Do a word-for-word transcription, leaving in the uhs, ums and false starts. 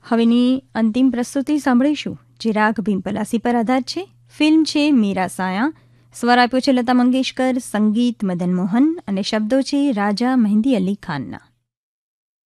હવેની અંતિમ પ્રસ્તુતિ સાંભળીશું જે રાગ ભીમપલાસી પર આધાર છે. ફિલ્મ છે મીરા સાયા. સ્વર આપ્યો છે લતા મંગેશકર, સંગીત મદન મોહન અને શબ્દો છે રાજા મહેંદી અલી ખાનના.